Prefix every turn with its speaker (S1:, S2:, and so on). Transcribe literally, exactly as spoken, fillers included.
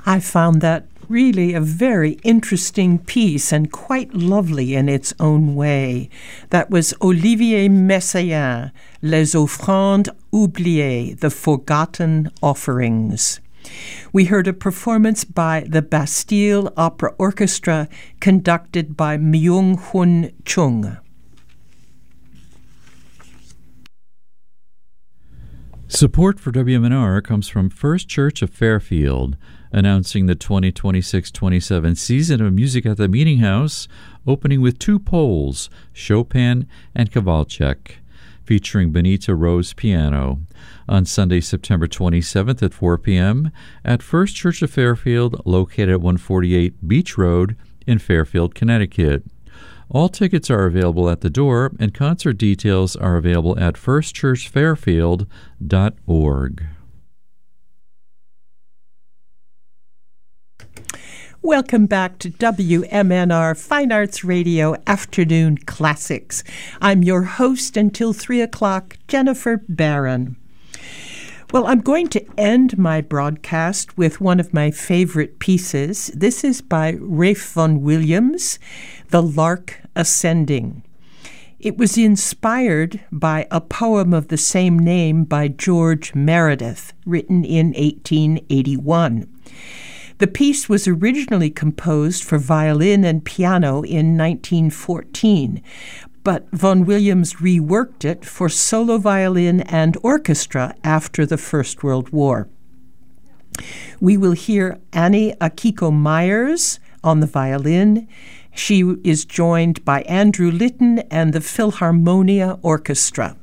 S1: I found that really a very interesting piece and quite lovely in its own way. That was Olivier Messiaen, Les Offrandes Oubliées, The Forgotten Offerings. We heard a performance by the Bastille Opera Orchestra conducted by Myung-Hun Chung.
S2: Support for W M N R comes from First Church of Fairfield, announcing the twenty twenty-six twenty-seven season of Music at the Meeting House, opening with two Poles, Chopin and Kowalczyk, featuring Benita Rose piano, on Sunday, September twenty-seventh at four p.m. at First Church of Fairfield, located at one forty-eight Beach Road in Fairfield, Connecticut. All tickets are available at the door, and concert details are available at first church fairfield dot org.
S1: Welcome back to W M N R Fine Arts Radio Afternoon Classics. I'm your host until three o'clock, Jennifer Barron. Well, I'm going to end my broadcast with one of my favorite pieces. This is by Ralph Vaughan Williams, The Lark Ascending. It was inspired by a poem of the same name by George Meredith, written in eighteen eighty-one. The piece was originally composed for violin and piano in nineteen fourteen, but Vaughan Williams reworked it for solo violin and orchestra after the First World War. We will hear Annie Akiko Myers on the violin. She is joined by Andrew Litton and the Philharmonia Orchestra.